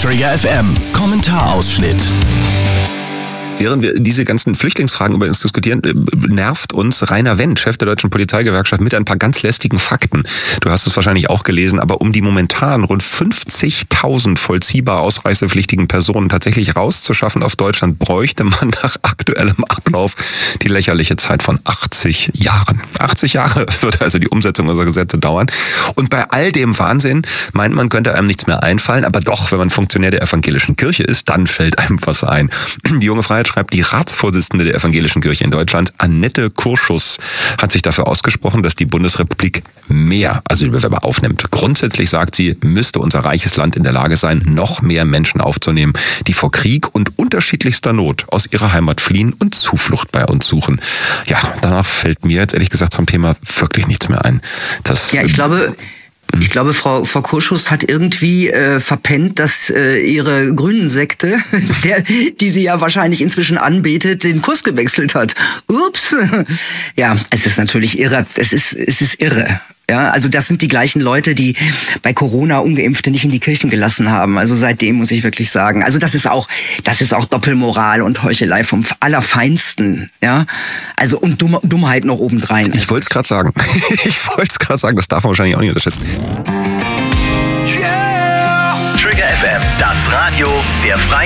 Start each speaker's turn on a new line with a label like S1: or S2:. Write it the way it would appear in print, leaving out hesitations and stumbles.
S1: Trigger FM Kommentarausschnitt.
S2: Während wir diese ganzen Flüchtlingsfragen über uns diskutieren, nervt uns Rainer Wendt, Chef der Deutschen Polizeigewerkschaft, mit ein paar ganz lästigen Fakten. Du hast es wahrscheinlich auch gelesen, aber um die momentan rund 50.000 vollziehbar ausreisepflichtigen Personen tatsächlich rauszuschaffen auf Deutschland, bräuchte man nach aktuellem Ablauf die lächerliche Zeit von 80 Jahren. 80 Jahre wird also die Umsetzung unserer Gesetze dauern. Und bei all dem Wahnsinn meint man, könnte einem nichts mehr einfallen, aber doch, wenn man Funktionär der evangelischen Kirche ist, dann fällt einem was ein. Die Junge Freiheit schreibt, die Ratsvorsitzende der evangelischen Kirche in Deutschland, Annette Kurschus, hat sich dafür ausgesprochen, dass die Bundesrepublik mehr Asylbewerber aufnimmt. Grundsätzlich, sagt sie, müsste unser reiches Land in der Lage sein, noch mehr Menschen aufzunehmen, die vor Krieg und unterschiedlichster Not aus ihrer Heimat fliehen und Zuflucht bei uns suchen. Ja, danach fällt mir jetzt ehrlich gesagt zum Thema wirklich nichts mehr ein.
S3: Ich glaube, Frau Kurschus hat irgendwie verpennt, dass ihre Grünen-Sekte, die sie ja wahrscheinlich inzwischen anbetet, den Kurs gewechselt hat. Ups. Ja, es ist natürlich irre. Es ist irre. Ja, also das sind die gleichen Leute, die bei Corona Ungeimpfte nicht in die Kirchen gelassen haben. Also seitdem muss ich wirklich sagen. Also das ist auch Doppelmoral und Heuchelei vom Allerfeinsten. Ja, also und Dummheit noch obendrein.
S2: Ich wollte es gerade sagen. Das darf man wahrscheinlich auch nicht unterschätzen.
S1: Trigger FM, das Radio der Freien